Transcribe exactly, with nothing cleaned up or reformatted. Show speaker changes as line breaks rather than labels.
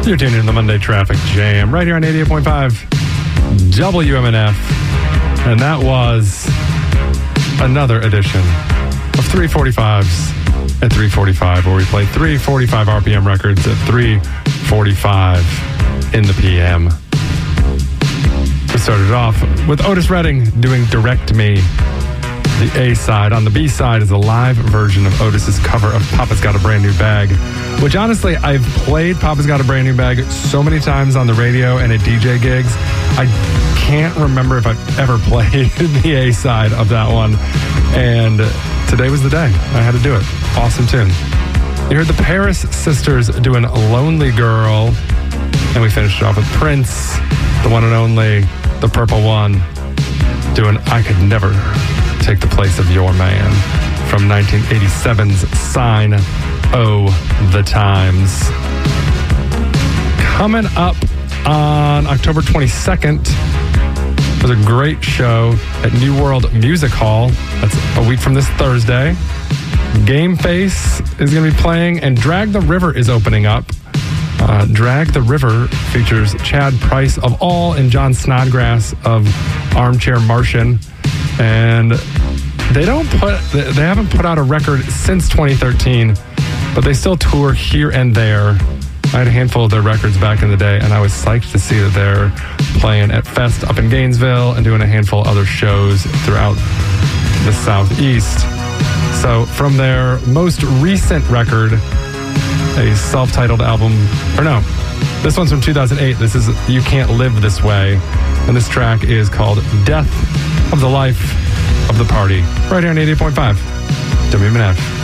You're tuned in to the Monday Traffic Jam right here on eighty-eight point five W M N F. And that was another edition of three forty-fives at three forty-five, where we play three forty-five R P M records at three forty-five in the P M. We started off with Otis Redding doing Direct Me, the A side. On the B side is a live version of Otis's cover of Papa's Got a Brand New Bag, which honestly, I've played Papa's Got a Brand New Bag so many times on the radio and at D J gigs. I can't remember if I've ever played the A side of that one. And today was the day. I had to do it. Awesome tune. You heard the Paris Sisters doing Lonely Girl. And we finished it off with Prince, the one and only, the Purple One, doing I Could Never Take the Place of Your Man from nineteen eighty-seven's Sign O' the Times. Coming up on October twenty-second was a great show at New World Music Hall. That's a week from this Thursday. Game Face is going to be playing, and Drag the River is opening up. Uh, Drag the River features Chad Price of All and John Snodgrass of Armchair Martian. And they don't put, they haven't put out a record since twenty thirteen, but they still tour here and there. I had a handful of their records back in the day, and I was psyched to see that they're playing at Fest up in Gainesville and doing a handful of other shows throughout the Southeast. So from their most recent record, a self-titled album, or no, this one's from two thousand eight. This is You Can't Live This Way. And this track is called Death of the Life of the Party. Right here on eighty-eight point five W M N F.